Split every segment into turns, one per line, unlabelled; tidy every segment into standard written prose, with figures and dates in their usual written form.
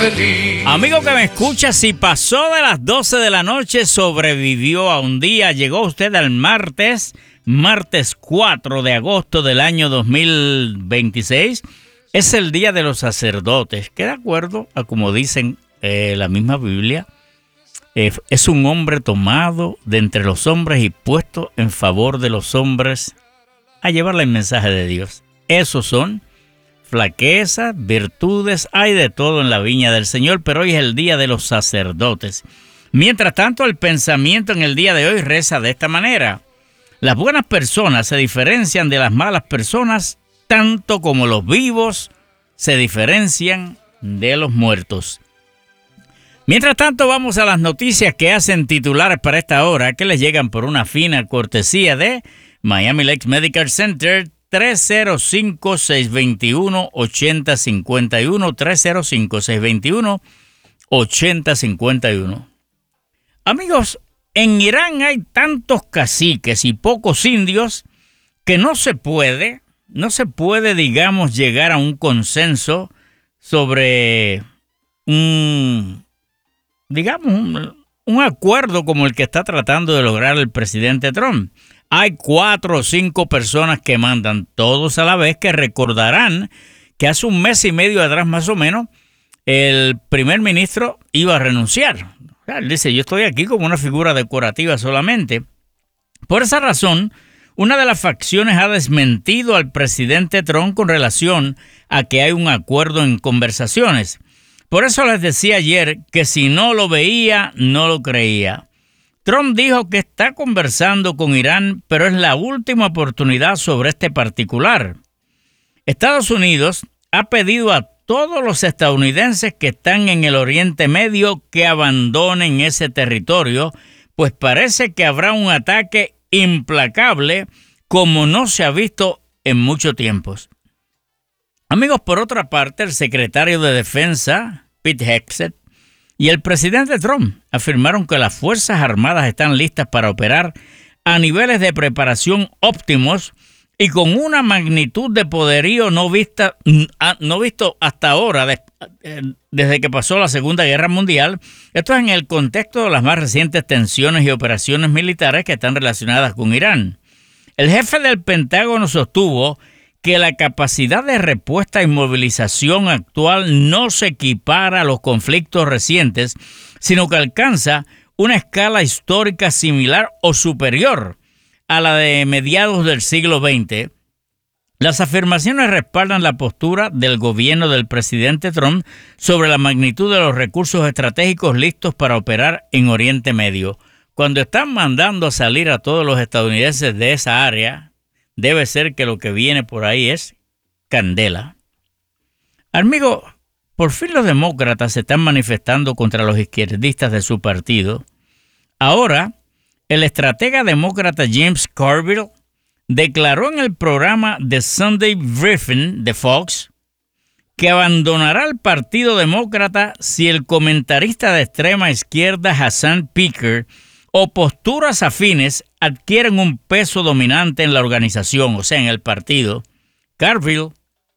feliz.
Amigo que me escucha, si pasó de las 12 de la noche, sobrevivió a un día, llegó usted al martes 4 de agosto del año 2026, es el día de los sacerdotes, que de acuerdo a como dicen la misma Biblia, es un hombre tomado de entre los hombres y puesto en favor de los hombres a llevarle el mensaje de Dios. Esos son flaquezas, virtudes, hay de todo en la viña del Señor, pero hoy es el día de los sacerdotes. Mientras tanto, el pensamiento en el día de hoy reza de esta manera: las buenas personas se diferencian de las malas personas, tanto como los vivos se diferencian de los muertos. Mientras tanto, vamos a las noticias que hacen titulares para esta hora, que les llegan por una fina cortesía de Miami Lakes Medical Center, 305-621-8051, 305-621-8051. Amigos, en Irán hay tantos caciques y pocos indios que no se puede, digamos, llegar a un consenso sobre un acuerdo como el que está tratando de lograr el presidente Trump. Hay 4 o 5 personas que mandan todos a la vez, que recordarán que hace un mes y medio atrás más o menos el primer ministro iba a renunciar. Él dice: yo estoy aquí como una figura decorativa solamente. Por esa razón, una de las facciones ha desmentido al presidente Trump con relación a que hay un acuerdo en conversaciones. Por eso les decía ayer que si no lo veía, no lo creía. Trump dijo que está conversando con Irán, pero es la última oportunidad sobre este particular. Estados Unidos ha pedido a todos los estadounidenses que están en el Oriente Medio que abandonen ese territorio, pues parece que habrá un ataque implacable como no se ha visto en mucho tiempo. Amigos, por otra parte, el secretario de Defensa, Pete Hegseth, y el presidente Trump afirmaron que las Fuerzas Armadas están listas para operar a niveles de preparación óptimos y con una magnitud de poderío no visto hasta ahora, desde que pasó la Segunda Guerra Mundial. Esto es en el contexto de las más recientes tensiones y operaciones militares que están relacionadas con Irán. El jefe del Pentágono sostuvo que la capacidad de respuesta y movilización actual no se equipara a los conflictos recientes, sino que alcanza una escala histórica similar o superior a la de mediados del siglo XX. Las afirmaciones respaldan la postura del gobierno del presidente Trump sobre la magnitud de los recursos estratégicos listos para operar en Oriente Medio. Cuando están mandando a salir a todos los estadounidenses de esa área, debe ser que lo que viene por ahí es candela. Amigo, por fin los demócratas se están manifestando contra los izquierdistas de su partido. Ahora, el estratega demócrata James Carville declaró en el programa The Sunday Briefing de Fox que abandonará el Partido Demócrata si el comentarista de extrema izquierda Hassan Piker o posturas afines adquieren un peso dominante en la organización, o sea, en el partido. Carville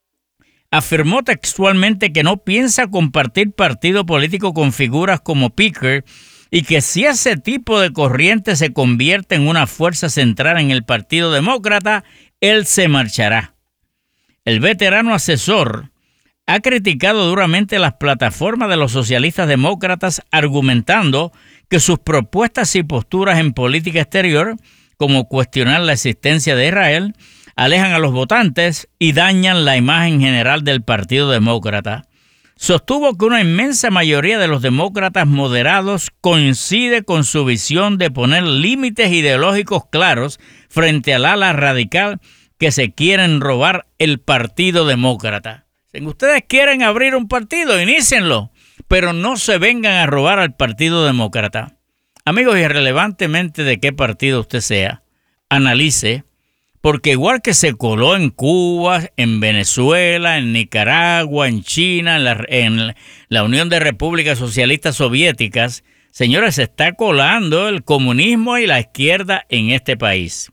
afirmó textualmente que no piensa compartir partido político con figuras como Piker y que si ese tipo de corriente se convierte en una fuerza central en el Partido Demócrata, él se marchará. El veterano asesor ha criticado duramente las plataformas de los socialistas demócratas, argumentando que sus propuestas y posturas en política exterior, como cuestionar la existencia de Israel, alejan a los votantes y dañan la imagen general del Partido Demócrata. Sostuvo que una inmensa mayoría de los demócratas moderados coincide con su visión de poner límites ideológicos claros frente al ala radical que se quieren robar el Partido Demócrata. Si ustedes quieren abrir un partido, inícienlo, pero no se vengan a robar al Partido Demócrata. Amigos, irrelevantemente de qué partido usted sea, analice, porque igual que se coló en Cuba, en Venezuela, en Nicaragua, en China, en la Unión de Repúblicas Socialistas Soviéticas, señores, se está colando el comunismo y la izquierda en este país.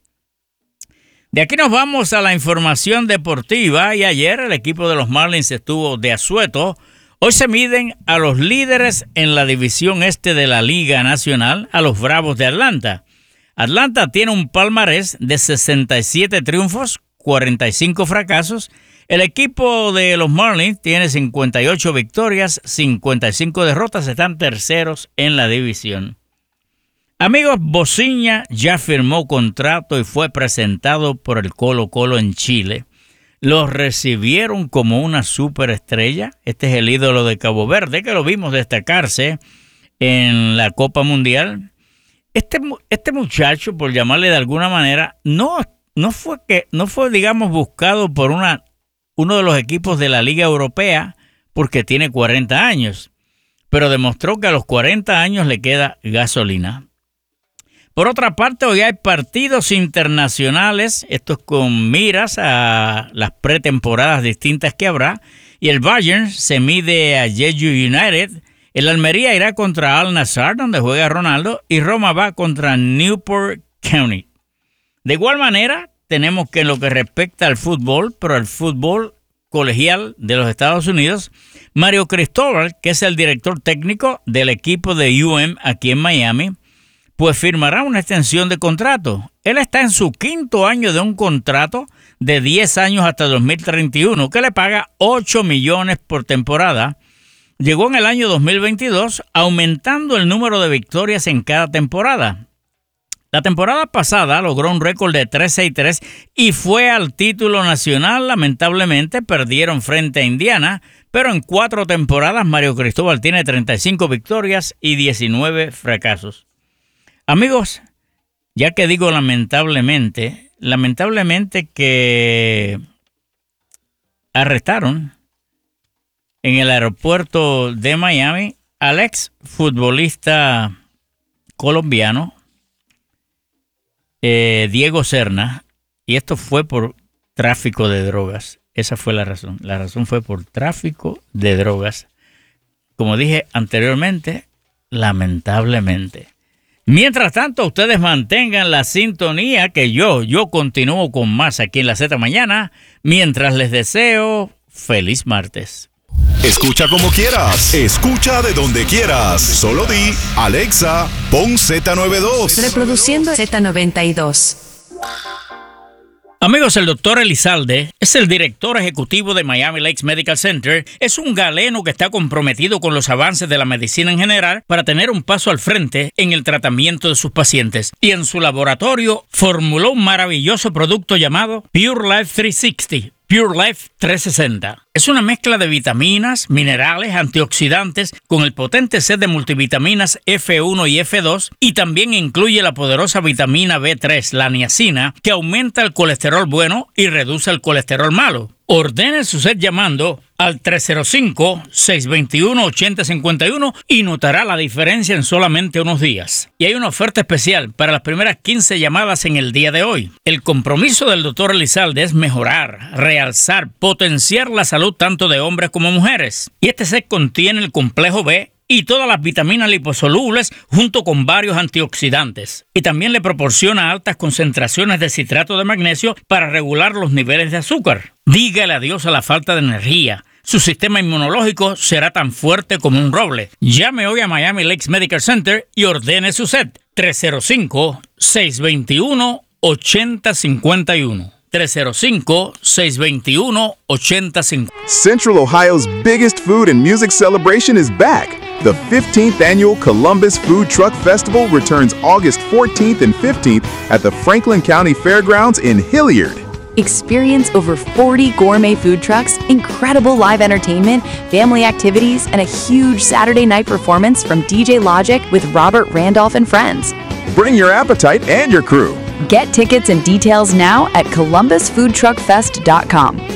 De aquí nos vamos a la información deportiva y ayer el equipo de los Marlins estuvo de asueto Hoy se miden a los líderes en la división este de la Liga Nacional, a los Bravos de Atlanta. Atlanta tiene un palmarés de 67 triunfos, 45 fracasos. El equipo de los Marlins tiene 58 victorias, 55 derrotas, están terceros en la división. Amigos, Bociña ya firmó contrato y fue presentado por el Colo-Colo en Chile. Lo recibieron como una superestrella. Este es el ídolo de Cabo Verde, que lo vimos destacarse en la Copa Mundial. Este muchacho, por llamarle de alguna manera, no fue, digamos, buscado por uno de los equipos de la Liga Europea porque tiene 40 años, pero demostró que a los 40 años le queda gasolina. Por otra parte, hoy hay partidos internacionales, estos con miras a las pretemporadas distintas que habrá, y el Bayern se mide a Jeju United, el Almería irá contra Al Nassr, donde juega Ronaldo, y Roma va contra Newport County. De igual manera, tenemos que en lo que respecta al fútbol, pero al fútbol colegial de los Estados Unidos, Mario Cristóbal, que es el director técnico del equipo de UM aquí en Miami, pues firmará una extensión de contrato. Él está en su 5º año de un contrato de 10 años hasta 2031, que le paga $8 millones por temporada. Llegó en el año 2022, aumentando el número de victorias en cada temporada. La temporada pasada logró un récord de 13-3 y fue al título nacional. Lamentablemente perdieron frente a Indiana, pero en 4 temporadas Mario Cristóbal tiene 35 victorias y 19 fracasos. Amigos, ya que digo lamentablemente que arrestaron en el aeropuerto de Miami al ex futbolista colombiano Diego Serna, y esto fue por tráfico de drogas. Esa fue la razón. La razón fue por tráfico de drogas. Como dije anteriormente, lamentablemente. Mientras tanto, ustedes mantengan la sintonía que yo continúo con más aquí en la Z Mañana, mientras les deseo feliz martes.
Escucha como quieras, escucha de donde quieras. Solo di, Alexa, pon Z92.
Reproduciendo Z92.
Amigos, el doctor Elizalde es el director ejecutivo de Miami Lakes Medical Center. Es un galeno que está comprometido con los avances de la medicina en general para tener un paso al frente en el tratamiento de sus pacientes. Y en su laboratorio formuló un maravilloso producto llamado Pure Life 360. Pure Life 360. Es una mezcla de vitaminas, minerales, antioxidantes con el potente set de multivitaminas F1 y F2 y también incluye la poderosa vitamina B3, la niacina, que aumenta el colesterol bueno y reduce el colesterol malo. Ordene su set llamando al 305-621-8051 y notará la diferencia en solamente unos días. Y hay una oferta especial para las primeras 15 llamadas en el día de hoy. El compromiso del Dr. Elizalde es mejorar, realzar, potenciar la salud tanto de hombres como mujeres. Y este set contiene el complejo B y todas las vitaminas liposolubles junto con varios antioxidantes. Y también le proporciona altas concentraciones de citrato de magnesio para regular los niveles de azúcar. Dígale adiós a la falta de energía. Su sistema inmunológico será tan fuerte como un roble. Llame hoy a Miami Lakes Medical Center y ordene su set. 305-621-8051. 305-621-8050.
Central Ohio's biggest food and music celebration is back. The 15th annual Columbus Food Truck Festival returns August 14th and 15th at the Franklin County Fairgrounds in Hilliard.
Experience over 40 gourmet food trucks, incredible live entertainment, family activities, and a huge Saturday night performance from DJ Logic with Robert Randolph and friends.
Bring your appetite and your crew.
Get tickets and details now at columbusfoodtruckfest.com.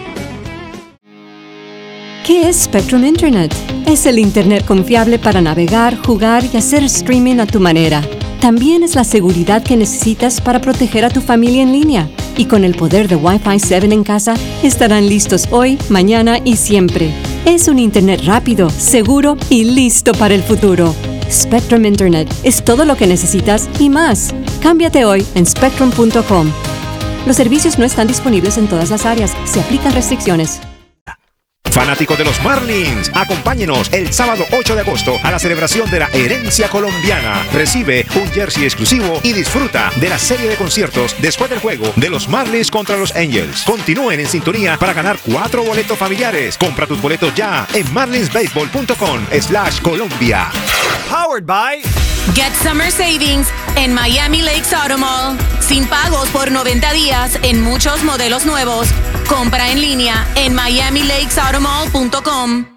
¿Qué es Spectrum Internet? Es el Internet confiable para navegar, jugar y hacer streaming a tu manera. También es la seguridad que necesitas para proteger a tu familia en línea. Y con el poder de Wi-Fi 7 en casa, estarán listos hoy, mañana y siempre. Es un Internet rápido, seguro y listo para el futuro. Spectrum Internet es todo lo que necesitas y más. Cámbiate hoy en spectrum.com. Los servicios no están disponibles en todas las áreas. Se aplican restricciones.
Fanáticos de los Marlins, acompáñenos el sábado 8 de agosto a la celebración de la herencia colombiana. Recibe un jersey exclusivo y disfruta de la serie de conciertos después del juego de los Marlins contra los Angels. Continúen en sintonía para ganar 4 boletos familiares. Compra tus boletos ya en marlinsbaseball.com/Colombia.
Powered by
Get Summer Savings en Miami Lakes Auto Mall. Sin pagos por 90 días en muchos modelos nuevos. Compra en línea en miamilakesautomall.com.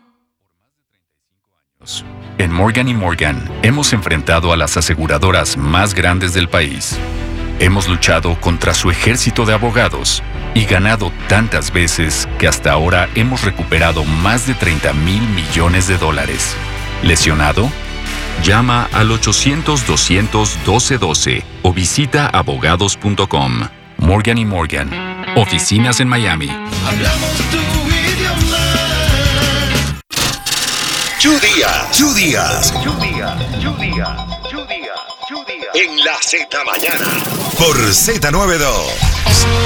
En Morgan & Morgan hemos enfrentado a las aseguradoras más grandes del país. Hemos luchado contra su ejército de abogados y ganado tantas veces que hasta ahora hemos recuperado más de $30,000 millones. ¿Lesionado? Llama al 800-200-1212 o visita abogados.com. Morgan & Morgan. Oficinas en Miami.
Hablamos tu idioma.
Díaz. En la Z Mañana. Por Z92.